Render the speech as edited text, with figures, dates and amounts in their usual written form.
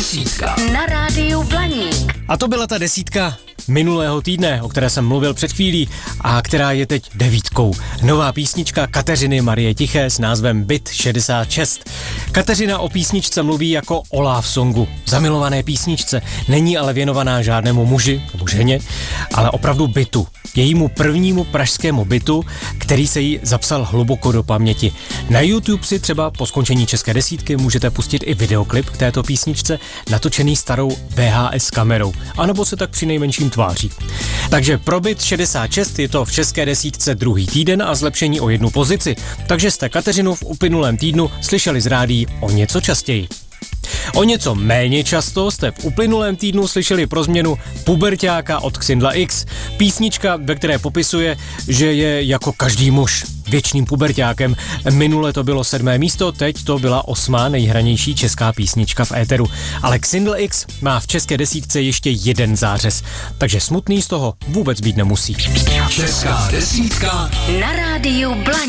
desítka na rádiu Blaník. A to byla ta desítka minulého týdne, o které jsem mluvil před chvílí a která je teď 9. Nová písnička Kateřiny Marie Tiché s názvem Byt 66. Kateřina o písničce mluví jako o love songu, zamilované písničce, není ale věnovaná žádnému muži nebo ženě, ale opravdu bytu. Jejímu prvnímu pražskému bytu, který se jí zapsal hluboko do paměti. Na YouTube si třeba po skončení české desítky můžete pustit i videoklip k této písničce, natočený starou VHS kamerou, anebo se tak přinejmenším tváří. Takže pro Byt 66 je to v české desítce druhý týden a zlepšení o 1 pozici, takže jste Kateřinu v uplynulém týdnu slyšeli z rádií o něco častěji. O něco méně často jste v uplynulém týdnu slyšeli pro změnu Puberťáka od Xindla X. Písnička, ve které popisuje, že je jako každý muž věčným puberťákem. Minule to bylo 7. místo, teď to byla 8. nejhranější česká písnička v éteru. Ale Xindl X má v české desítce ještě jeden zářez, takže smutný z toho vůbec být nemusí. Česká desítka Na rádiu Blaník.